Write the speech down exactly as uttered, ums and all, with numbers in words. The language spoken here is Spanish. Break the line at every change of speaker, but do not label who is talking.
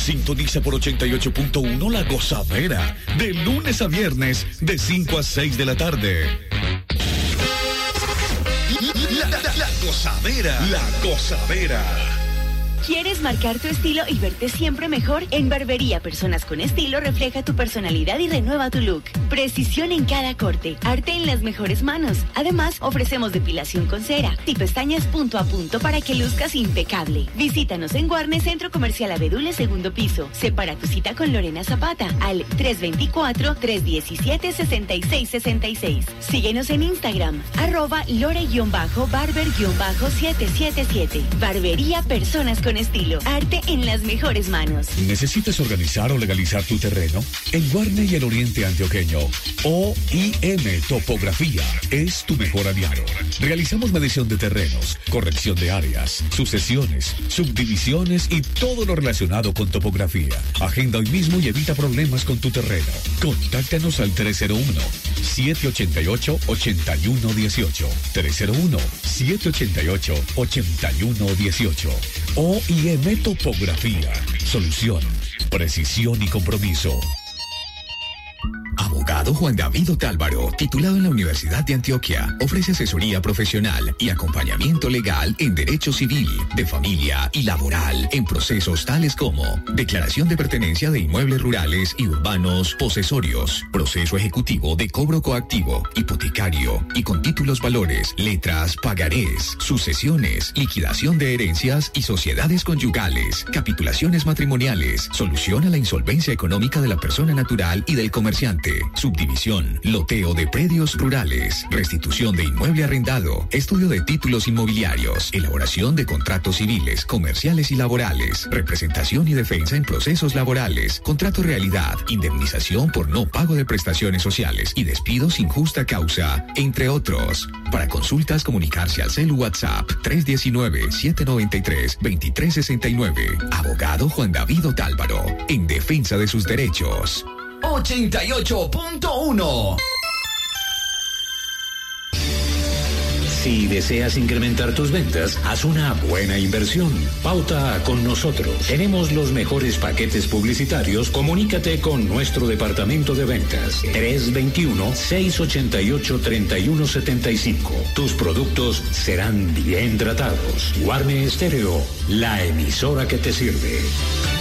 Sintoniza por ochenta y ocho punto uno La Gozadera, de lunes a viernes, de cinco a seis de la tarde. La, la, la, la Gozadera, La Gozadera.
¿Quieres marcar tu estilo y verte siempre mejor? En Barbería Personas con Estilo refleja tu personalidad y renueva tu look. Precisión en cada corte, arte en las mejores manos. Además, ofrecemos depilación con cera y pestañas punto a punto para que luzcas impecable. Visítanos en Guarne, Centro Comercial Abedule, segundo piso. Separa tu cita con Lorena Zapata al tres dos cuatro, tres uno siete, seis seis seis seis. Síguenos en Instagram, arroba lore-barber-siete siete siete. Barbería Personas con Estilo, arte en las mejores manos.
¿Necesitas organizar o legalizar tu terreno? En Guarne y el Oriente Antioqueño, O I M Topografía es tu mejor aliado. Realizamos medición de terrenos, corrección de áreas, sucesiones, subdivisiones y todo lo relacionado con topografía. Agenda hoy mismo y evita problemas con tu terreno. Contáctanos al tres cero uno, siete ocho ocho, ocho uno uno ocho. tres cero uno, siete ocho ocho, ocho uno uno ocho. O I M Topografía. Solución, precisión y compromiso.
Abogado Juan David Otálvaro, titulado en la Universidad de Antioquia, ofrece asesoría profesional y acompañamiento legal en derecho civil, de familia y laboral, en procesos tales como declaración de pertenencia de inmuebles rurales y urbanos posesorios, proceso ejecutivo de cobro coactivo, hipotecario y con títulos valores, letras, pagarés, sucesiones, liquidación de herencias y sociedades conyugales, capitulaciones matrimoniales, solución a la insolvencia económica de la persona natural y del comerciante, subdivisión, loteo de predios rurales, restitución de inmueble arrendado, estudio de títulos inmobiliarios, elaboración de contratos civiles, comerciales y laborales, representación y defensa en procesos laborales, contrato realidad, indemnización por no pago de prestaciones sociales y despido sin justa causa, entre otros. Para consultas, comunicarse al celu WhatsApp tres uno nueve, siete nueve tres, dos tres seis nueve. Abogado Juan David Otálvaro, en defensa de sus derechos.
ochenta y ocho punto uno.
Si deseas incrementar tus ventas, haz una buena inversión. Pauta con nosotros. Tenemos los mejores paquetes publicitarios. Comunícate con nuestro departamento de ventas. tres dos uno, seis ocho ocho, tres uno siete cinco. Tus productos serán bien tratados. Guarne Estéreo, la emisora que te sirve.